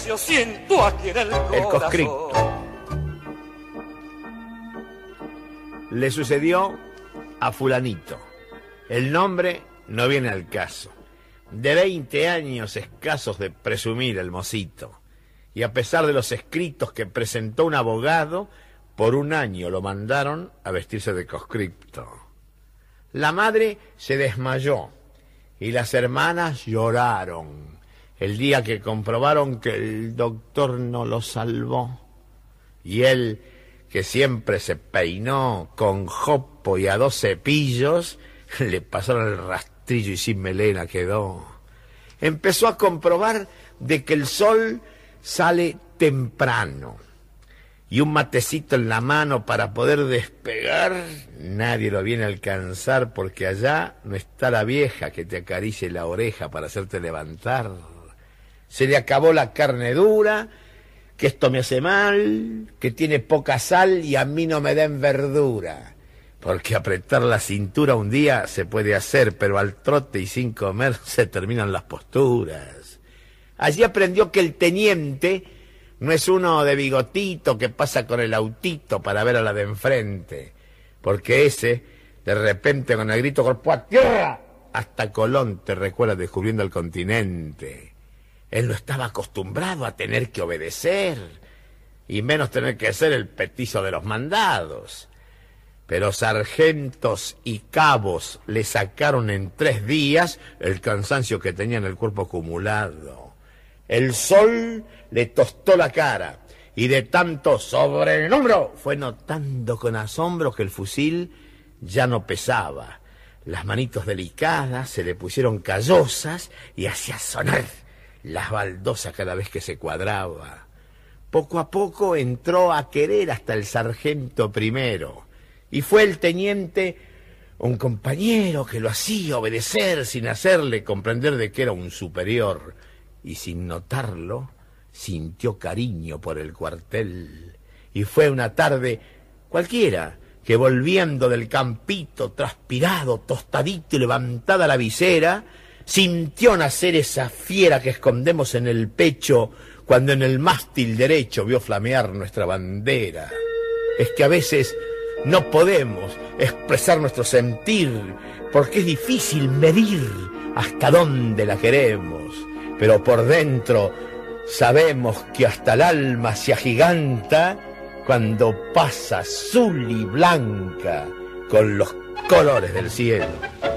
Yo siento aquí en el conscripto. Le sucedió a fulanito. El nombre no viene al caso. De 20 años escasos de presumir el mocito. Y a pesar de los escritos que presentó un abogado, por un año lo mandaron a vestirse de conscripto. La madre se desmayó y las hermanas lloraron el día que comprobaron que el doctor no lo salvó. Y él, que siempre se peinó con jopo y a 2 cepillos, le pasaron el rastrillo y sin melena quedó. Empezó a comprobar de que el sol sale temprano y un matecito en la mano para poder despegar, nadie lo viene a alcanzar porque allá no está la vieja que te acaricie la oreja para hacerte levantar. Se le acabó la carne dura, que esto me hace mal, que tiene poca sal y a mí no me den verdura. Porque apretar la cintura un día se puede hacer, pero al trote y sin comer se terminan las posturas. Allí aprendió que el teniente no es uno de bigotito que pasa con el autito para ver a la de enfrente, porque ese, de repente con el grito golpeó a tierra, hasta Colón te recuerda descubriendo el continente. Él no estaba acostumbrado a tener que obedecer, y menos tener que ser el petizo de los mandados. Pero sargentos y cabos le sacaron en 3 días el cansancio que tenía en el cuerpo acumulado. El sol le tostó la cara y de tanto sobre el hombro fue notando con asombro que el fusil ya no pesaba. Las manitos delicadas se le pusieron callosas y hacía sonar las baldosas cada vez que se cuadraba. Poco a poco entró a querer hasta el sargento primero y fue el teniente un compañero que lo hacía obedecer sin hacerle comprender de que era un superior. Y sin notarlo, sintió cariño por el cuartel. Y fue una tarde cualquiera que volviendo del campito, transpirado, tostadito y levantada la visera, sintió nacer esa fiera que escondemos en el pecho cuando en el mástil derecho vio flamear nuestra bandera. Es que a veces no podemos expresar nuestro sentir porque es difícil medir hasta dónde la queremos. Pero por dentro sabemos que hasta el alma se agiganta cuando pasa azul y blanca con los colores del cielo.